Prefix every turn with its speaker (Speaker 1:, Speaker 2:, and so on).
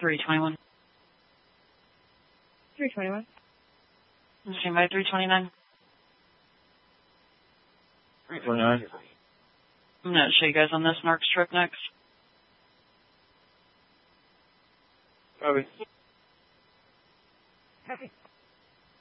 Speaker 1: 321.
Speaker 2: 321.
Speaker 1: Is anybody 329?
Speaker 3: 329.
Speaker 1: I'm going to show you guys on this narcs truck next.
Speaker 3: Copy.
Speaker 2: Copy.